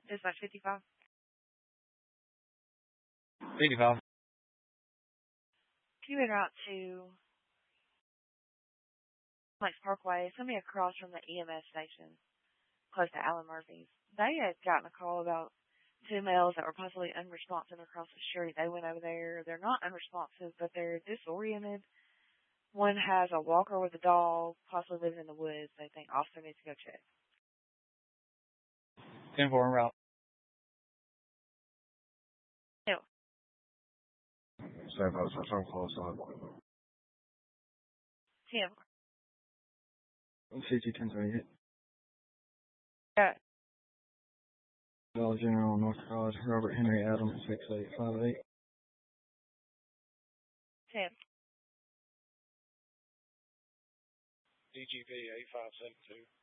Dispatch 55. 55. Can you get out to Lakes Parkway? It's going to be across from the EMS station, close to Alan Murphy's. They had gotten a call about two males that were possibly unresponsive across the street. They went over there. They're not unresponsive, but they're disoriented. One has a walker with a dog, possibly lives in the woods. They think officer needs to go check. 10-4 en route. No. 757 close on. 10. CT 1028. Yeah. Dollar General, North College, Robert Henry Adams, 6858. 10. DGV 8572.